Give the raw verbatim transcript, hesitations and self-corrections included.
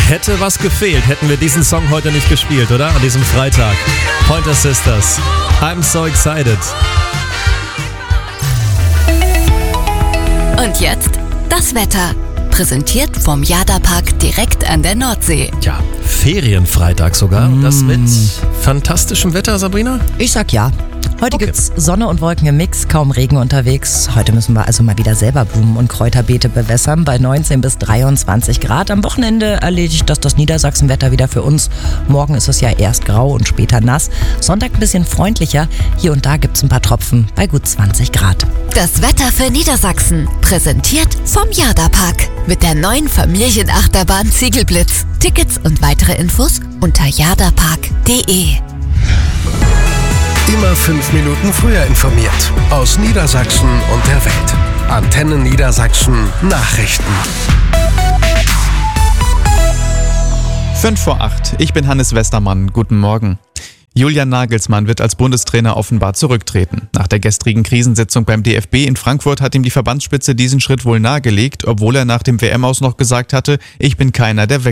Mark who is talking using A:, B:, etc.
A: Hätte was gefehlt, hätten wir diesen Song heute nicht gespielt, oder? An diesem Freitag. Pointer Sisters. I'm so excited.
B: Und jetzt das Wetter. Präsentiert vom Jada-Park direkt an der Nordsee.
A: Ja, Ferienfreitag sogar. Mm. Das mit fantastischem Wetter, Sabrina?
C: Ich sag ja. Heute
A: Okay.
C: gibt's Sonne und Wolken im Mix, kaum Regen unterwegs. Heute müssen wir also mal wieder selber Blumen- und Kräuterbeete bewässern bei neunzehn bis dreiundzwanzig Grad. Am Wochenende erledigt das das Niedersachsenwetter wieder für uns. Morgen ist es ja erst grau und später nass. Sonntag ein bisschen freundlicher. Hier und da gibt's ein paar Tropfen bei gut zwanzig Grad.
B: Das Wetter für Niedersachsen. Präsentiert vom Jada-Park. Mit der neuen Familienachterbahn Ziegelblitz. Tickets und weitere Infos unter jadapark punkt de.
D: Immer fünf Minuten früher informiert. Aus Niedersachsen und der Welt. Antenne Niedersachsen Nachrichten.
E: Fünf vor acht. Ich bin Hannes Westermann. Guten Morgen. Julian Nagelsmann wird als Bundestrainer offenbar zurücktreten. Nach der gestrigen Krisensitzung beim D F B in Frankfurt hat ihm die Verbandsspitze diesen Schritt wohl nahegelegt, obwohl er nach dem W M-Aus noch gesagt hatte, ich bin keiner, der weg